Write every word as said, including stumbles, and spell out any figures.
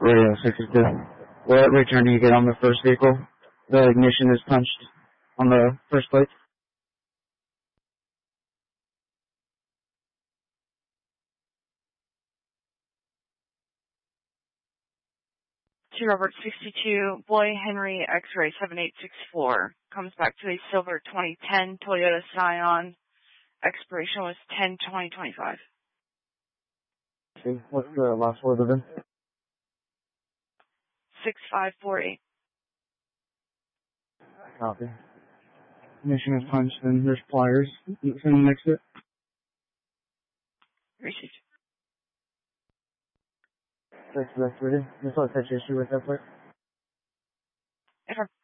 Radio sixty-two. What return do you get on the first vehicle? The ignition is punched on the first plate. To Robert sixty-two, Boy Henry X-ray seven eight six four. Comes back to a silver twenty ten Toyota Scion. Expiration was ten twenty twenty-five. Okay, what's the last word of it? six five four eight. Copy. Ignition is punched, and there's pliers sitting next to it. Received. Thanks for that, Rudy. Just want to touch issue with that part. If